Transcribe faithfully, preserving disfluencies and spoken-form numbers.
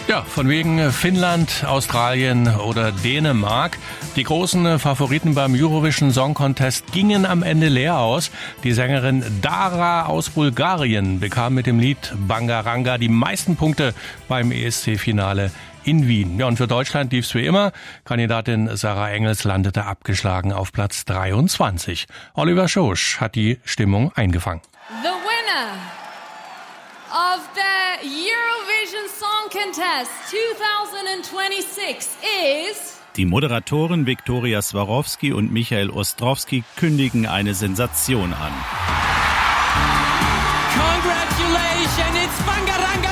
Ja, von wegen Finnland, Australien oder Dänemark. Die großen Favoriten beim Eurovision Song Contest gingen am Ende leer aus. Die Sängerin Dara aus Bulgarien bekam mit dem Lied Bangaranga die meisten Punkte beim E S C-Finale in Wien. Ja, und für Deutschland lief's wie immer. Kandidatin Sarah Engels landete abgeschlagen auf Platz dreiundzwanzig. Oliver Schosch hat die Stimmung eingefangen. The winner of the Eurovision Song Contest twenty twenty-six is... Die Moderatoren Viktoria Swarovski und Michael Ostrowski kündigen eine Sensation an. Congratulations, it's Bangaranga!